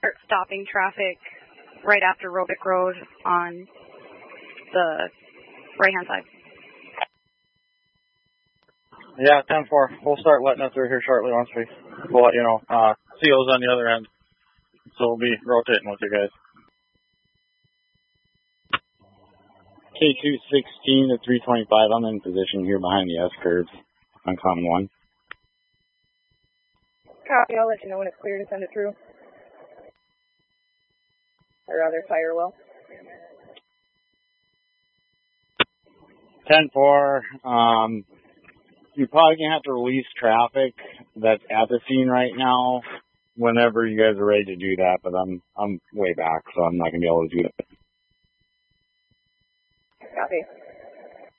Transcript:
start stopping traffic right after Robic Road on the right-hand side. Yeah, 10-4. We'll start letting it through here shortly once we'll let you know. CO's on the other end, so we'll be rotating with you guys. K216 to 325. I'm in position here behind the S-curve on Common 1. Copy. I'll let you know when it's clear to send it through. Or rather, Firewell. 10-4. You're probably going to have to release traffic that's at the scene right now whenever you guys are ready to do that, but I'm way back, so I'm not going to be able to do that. Copy.